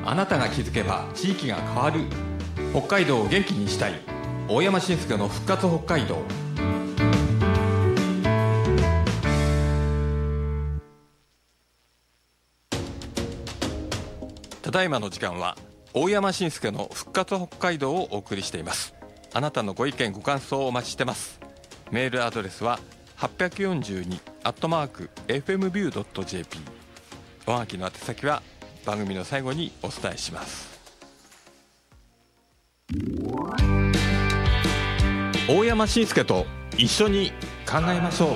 あなたが気づけば地域が変わる。北海道を元気にしたい。大山伸介の復活北海道。ただいまの時間は大山伸介の復活北海道をお送りしています。あなたのご意見ご感想をお待ちしてます。メールアドレスは842@fmview.jp。 おはがきの宛先は番組の最後にお伝えします。大山伸介と一緒に考えましょう。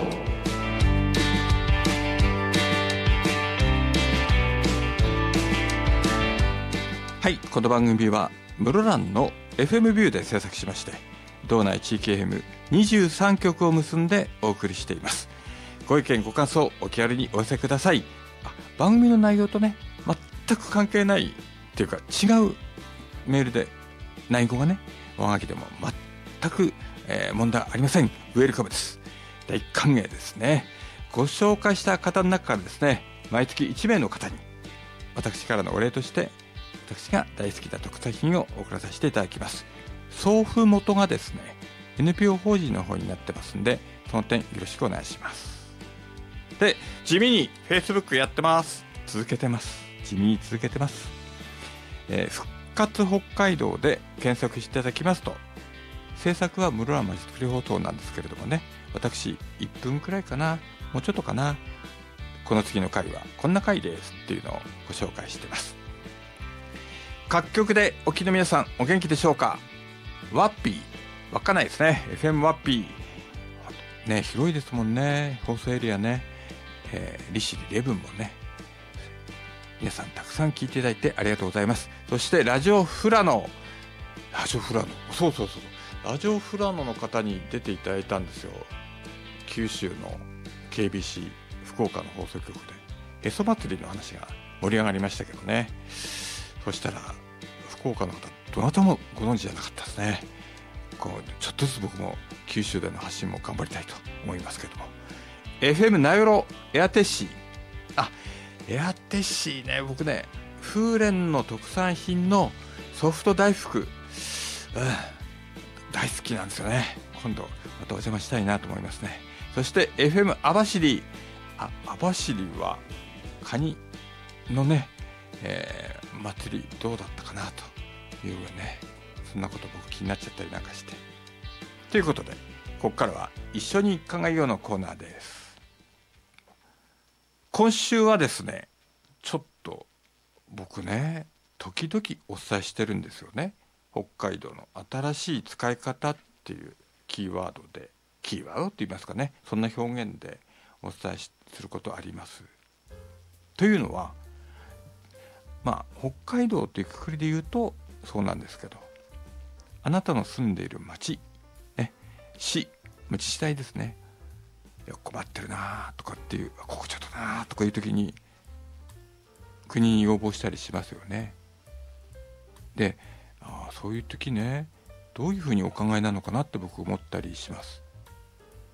はい、この番組は室蘭の FM ビューで制作しまして、道内地域 FM23 局を結んでお送りしています。ご意見ご感想お気軽にお寄せください。番組の内容とね全く関係ないっていうか違うメールで内容がねおはがきでも全く、問題ありません。ウェルカムです。大歓迎ですね。ご紹介した方の中からですね、毎月1名の方に私からのお礼として私が大好きな特産品を送らさせていただきます。送付元がですね NPO 法人の方になってますんで、その点よろしくお願いします。で、地味に Facebook やってます。続けてます。地味に続けてます。復活北海道で検索していただきますと、制作は室蘭まちづくり放送なんですけれどもね、私1分くらいかな、もうちょっとかな、この次の回はこんな回ですっていうのをご紹介しています。各局でお聞きの皆さんお元気でしょうか。ワッピー稚内ですね。 FM ワッピーね、広いですもんね、放送エリアね。利尻レブンもね、皆さんたくさん聞いていただいてありがとうございます。そしてラジオフラノ、そうラジオフラノの方に出ていただいたんですよ。九州の KBC 福岡の放送局でへそ祭りの話が盛り上がりましたけどね。そしたら福岡の方どなたもご存知じゃなかったですね。ちょっとずつ僕も九州での発信も頑張りたいと思いますけども、 FM 名寄エアテッシー、エアテッシーね、僕ね風蓮の特産品のソフト大福、大好きなんですよね。今度またお邪魔したいなと思いますね。そして FM 網走、網走はカニのね、祭りどうだったかなというね、そんなこと僕気になっちゃったりなんかして、ということでここからは一緒に考えようのコーナーです。今週はですね、ちょっと僕ね時々お伝えしてるんですよね。北海道の新しい使い方っていうキーワードって言いますかね、そんな表現でお伝えすることあります。というのは北海道というくくりで言うとそうなんですけど、あなたの住んでいる町、市、自治体ですね、困ってるなとかっていう、ここちょっとなとかいう時に国に要望したりしますよね。で、そういう時ねどういうふうにお考えなのかなって僕思ったりします。